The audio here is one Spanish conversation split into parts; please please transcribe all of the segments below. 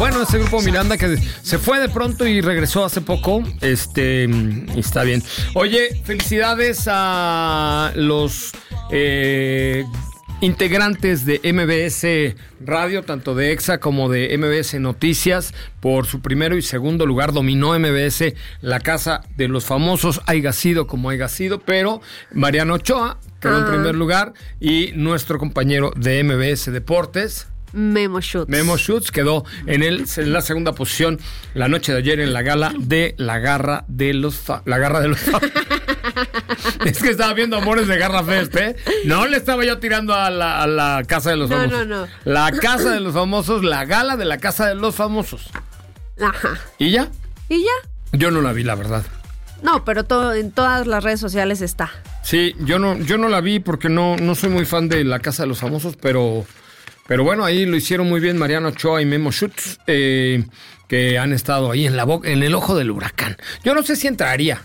Bueno, ese grupo Miranda que se fue de pronto y regresó hace poco. Está bien. Oye, felicidades a los integrantes de MBS Radio, tanto de EXA como de MBS Noticias, por su primero y segundo lugar. Dominó MBS la Casa de los Famosos, haya sido como haya sido, pero Mariano Ochoa quedó en primer lugar y nuestro compañero de MBS Deportes, Memo Schutz quedó en la segunda posición la noche de ayer en la gala de la garra de los Es que estaba viendo Amores de Garra Fest, ¿eh? No le estaba yo tirando a la Casa de los Famosos. No. La Casa de los Famosos, la gala de la Casa de los Famosos. Ajá. ¿Y ya? ¿Y ya? Yo no la vi, la verdad. No, pero en todas las redes sociales está. Sí, yo no la vi porque no soy muy fan de la Casa de los Famosos, pero bueno, ahí lo hicieron muy bien Mariano Ochoa y Memo Schutz, que han estado ahí en el ojo del huracán. Yo no sé si entraría.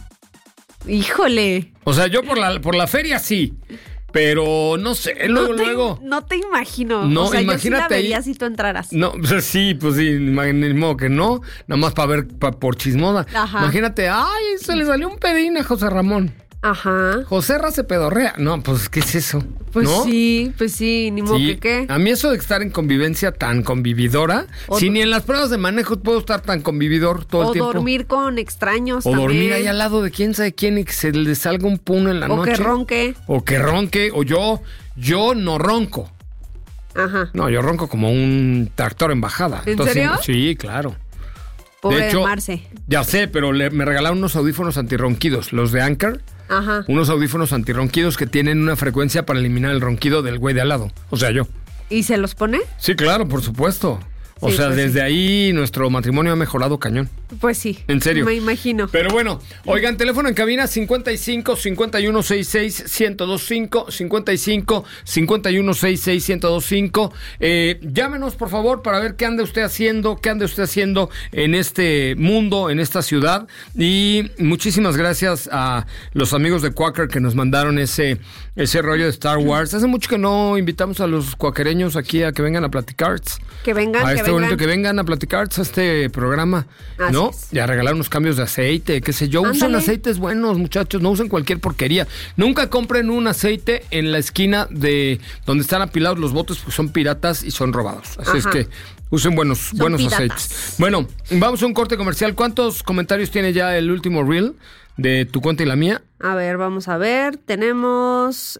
Híjole. O sea, yo por la feria sí, pero no sé, luego. No te imagino. No, o sea, imagínate. Yo sí la vería si tú entraras. No, pues sí, ni modo que no, nada más para ver por chismosa. Ajá. Imagínate, ay, se le salió un pedín a José Ramón. Ajá. José Ra se pedorrea. No, pues, ¿qué es eso? Pues ¿no? sí, ni modo que qué. A mí eso de estar en convivencia tan convividora, si ni en las pruebas de manejo puedo estar tan convividor todo el tiempo. O dormir con extraños también. O dormir ahí al lado de quién sabe quién y que se le salga un puno en la noche. O que ronque. O yo no ronco. Ajá. No, yo ronco como un tractor en bajada. ¿En serio? Sí, claro. Pobre de hecho, de Marce. Ya sé, pero me regalaron unos audífonos antirronquidos, los de Anker. Ajá. Unos audífonos antirronquidos que tienen una frecuencia para eliminar el ronquido del güey de al lado. O sea, yo. ¿Y se los pone? Sí, claro, por supuesto. O Sí, sea, pues desde ahí nuestro matrimonio ha mejorado cañón. Pues sí. En serio. Me imagino. Pero bueno, oigan, teléfono en cabina 55 51 66 1025 55 51 66 1025. Llámenos, por favor, para ver qué anda usted haciendo en este mundo, en esta ciudad. Y muchísimas gracias a los amigos de Quaker que nos mandaron ese rollo de Star Wars. Hace mucho que no invitamos a los cuaquereños aquí a que vengan a platicar. Que vengan, Bonito que vengan a platicar a este programa, Así ¿no? es. Y a regalar unos cambios de aceite, qué sé yo. Ándale. Usen aceites buenos, muchachos, no usen cualquier porquería. Nunca compren un aceite en la esquina de donde están apilados los botes, porque son piratas y son robados. Así es que usen buenos piratas. aceites. Bueno, vamos a un corte comercial. ¿Cuántos comentarios tiene ya el último reel de tu cuenta y la mía? A ver, vamos a ver. Tenemos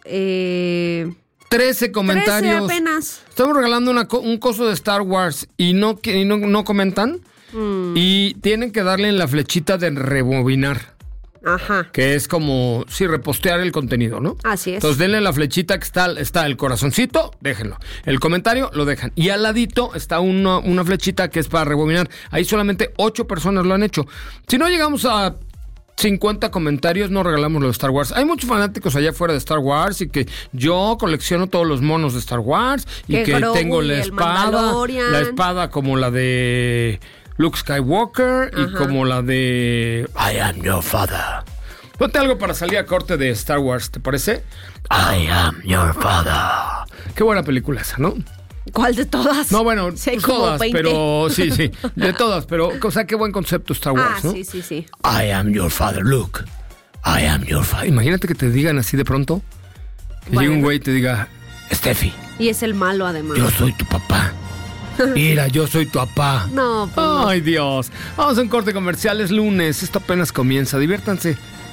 13 comentarios. 13 apenas. Estamos regalando un coso de Star Wars y no comentan. Y tienen que darle en la flechita de rebobinar. Ajá. Que es como, repostear el contenido, ¿no? Así es. Entonces denle la flechita que está el corazoncito, déjenlo. El comentario lo dejan. Y al ladito está una flechita que es para rebobinar. Ahí solamente 8 personas lo han hecho. Si no llegamos a 50 comentarios, no regalamos lo de Star Wars. Hay muchos fanáticos allá afuera de Star Wars y que yo colecciono todos los monos de Star Wars y que Grogu tengo y la espada como la de Luke Skywalker y como la de I am your father. Ponte algo para salir a corte de Star Wars, ¿te parece? I am your father. Qué buena película esa, ¿no? ¿Cuál de todas? No, bueno, Sí, pues como todas, 20. pero sí, de todas, pero, o sea, qué buen concepto Star Wars, ¿no? Sí. I am your father, Luke. I am your father. Imagínate que te digan así de pronto. Que llegue un güey y te diga, Steffi. Y es el malo, además. Yo soy tu papá. Mira, yo soy tu papá. No, pues no. Ay, Dios. Vamos a un corte comercial, es lunes. Esto apenas comienza. Diviértanse.